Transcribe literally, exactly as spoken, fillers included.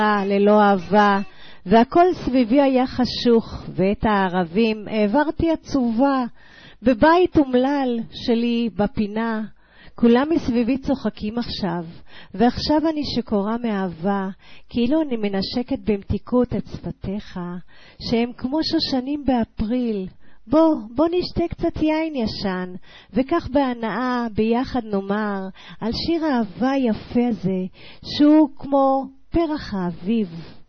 ללא אהבה, והכל סביבי היה חשוך, ואת הערבים העברתי עצובה, בבית אומלל שלי בפינה. כולם מסביבי צוחקים עכשיו, ועכשיו אני שקורה מאהבה, כאילו אני מנשקת במתיקות את שפתיך, שהם כמו שושנים באפריל. בוא, בוא נשתה קצת יין ישן, וכך בהנאה ביחד נאמר על שיר האהבה היפה הזה, שהוא כמו פרח האביב.